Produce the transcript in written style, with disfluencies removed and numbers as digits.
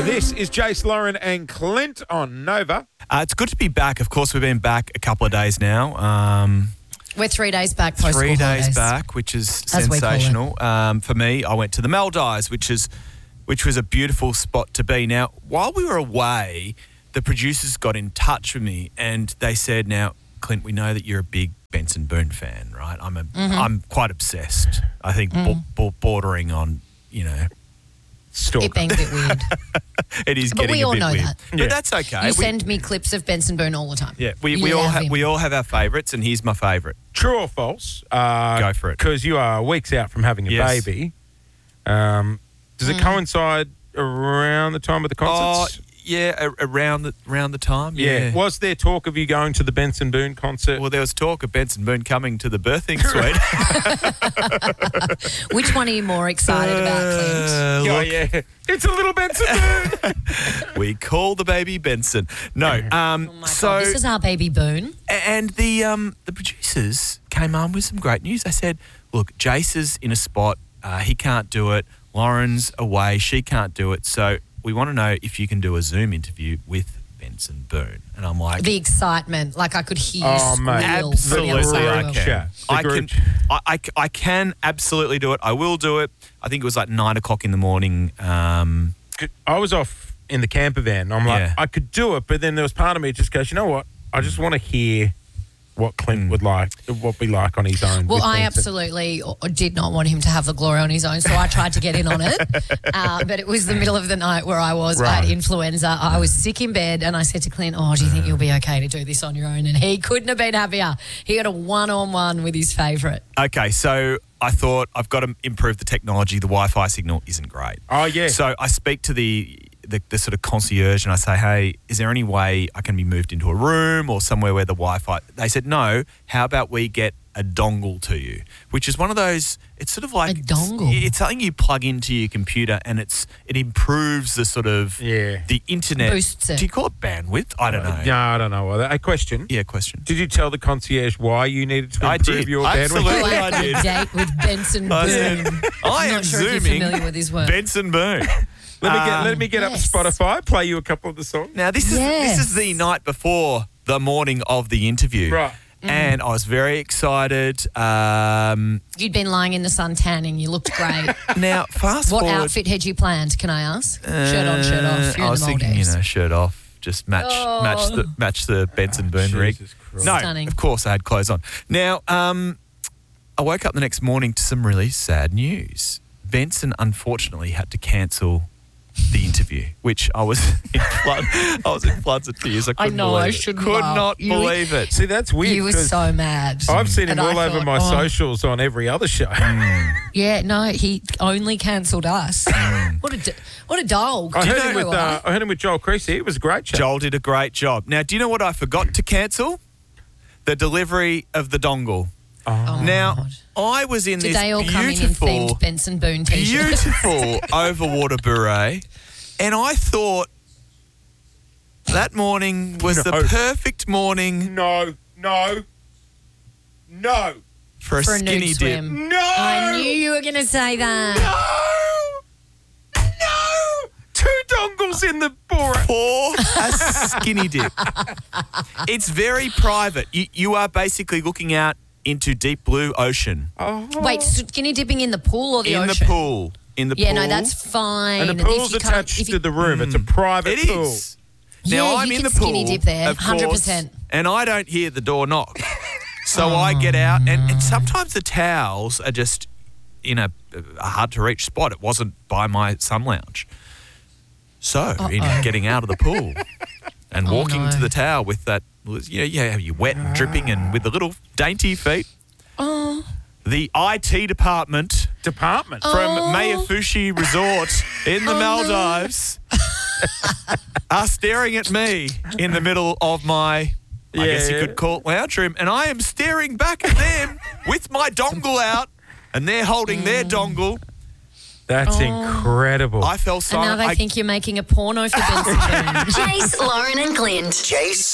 This is Jace, Lauren and Clint on Nova. It's good to be back. Of course, we've been back a couple of days now. We're 3 days back post-school 3 days holidays. back, which is As we call it. sensational. For me, I went to the Maldives, which was a beautiful spot to be. Now, while we were away, the producers got in touch with me and they said, now, Clint, we know that you're a big Benson Boone fan, right? I'm quite obsessed. I think bordering on, Stalker. It being a bit weird. it is But getting we a all bit know weird. that. But that's okay. You send me clips of Benson Boone all the time. Yeah, You we love him. all have our favourites, and here's my favourite. True or false? Go for it. Because you are weeks out from having a Yes. baby. Does it coincide around the time of the concerts? Yeah, around the time. Yeah. Was there talk of you going to the Benson Boone concert? Well, there was talk of Benson Boone coming to the birthing suite. Which one are you more excited about, Clint? Oh, yeah. It's a little Benson Boone. We call the baby Benson. No. Oh my God, this is our baby Boone. And the producers came on with some great news. They said, look, Jace is in a spot. He can't do it. Lauren's away. She can't do it. So we want to know if you can do a Zoom interview with Benson Boone. And I'm like, The excitement, like I could hear Oh, mate. squeals absolutely from the Group outside I of can. chat. The I group can. I can absolutely do it. I will do it. I think it was like 9 o'clock in the morning. I was off in the camper van. I'm like, Yeah. I could do it, but then there was part of me that just goes, you know what? I just want to hear what Clint would like, what be like on his own. Well, with I Benson. absolutely did not want him to have the glory on his own, so I tried to get in on it. But it was the middle of the night where I was Right. at influenza. I was sick in bed, and I said to Clint, do you think you'll be okay to do this on your own? And he couldn't have been happier. He got a one-on-one with his favourite. Okay, so I thought I've got to improve the technology. The Wi-Fi signal isn't great. Oh, yeah. So I speak to the sort of concierge and I say, hey, is there any way I can be moved into a room or somewhere where the Wi-Fi... They said, no, how about we get a dongle to you? Which is one of those... It's sort of like... A dongle? It's something you plug into your computer and it improves the sort of... Yeah. The internet... Boosts it. Do you call it bandwidth? I don't know. No, I don't know. A question. Yeah, question. Did you tell the concierge why you needed to I improve did. your Absolutely. bandwidth? I I had a did. date with Benson I said, Boone. I I'm am not sure if you're zooming familiar with his work. Benson Boone. Let me get up Yes. Spotify, play you a couple of the songs. Now, this is the night before the morning of the interview. Right. And I was very excited. You'd been lying in the sun tanning. You looked great. Now, fast What forward. outfit had you planned, can I ask? Shirt on, shirt off. You're I in was the thinking, Maldives. shirt off, just match the Benson Boone rig. Jesus Christ. No, Stunning. of course I had clothes on. Now, I woke up the next morning to some really sad news. Benson unfortunately had to cancel the interview, which I was in floods of tears. I couldn't know, believe I it. shouldn't Could laugh. not You- believe it. See, that's weird. You were 'cause so mad. I've seen him And I all over thought, my socials on every other show. Yeah, no, he only cancelled us. What a dog. I Do you heard know him with who I- I heard him with Joel Creasy. It was a great show. Joel did a great job. Now, do you know what I forgot to cancel? The delivery of the dongle. Oh, Now, God. I was in Did this they all come in beautiful, themed Benson Boone t-shirts? beautiful overwater beret, and I thought that morning was the No. perfect morning No. for a For a skinny nude dip. swim. No. I knew you were going to say that. No. 2 dongles in the Borat. For a skinny dip. It's very private. You are basically looking out into deep blue ocean. Wait, skinny dipping in the pool or the in ocean? the pool. In the Yeah, pool. no, that's fine. And the If pool's you can't- attached if you- to the room. It's a private It pool. is. Yeah, Now, I'm you in can the pool. skinny dip there, of 100%. course, and I don't hear the door knock. So I get out, and sometimes the towels are just in a hard-to-reach spot. It wasn't by my sun lounge. So, getting out of the pool and walking no. to the towel with that, you're wet and dripping and with the little dainty feet. Oh. The IT department Department. from Mayafushi Resort in the Maldives are staring at me in the middle of my, I guess you Yeah. could call it lounge room, and I am staring back at them with my dongle out, and they're holding their dongle. That's incredible. I felt And silent. now they think you're making a porno for Benson Boone. Jace, Lauren and Clint. Jace,